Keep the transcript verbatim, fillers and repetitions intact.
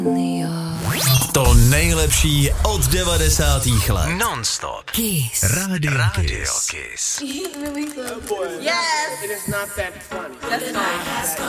To nejlepší od devadesátých let. Non-stop. Kiss. Radio, Radio Kiss. Kiss. Yes. It is not that funny. That's not.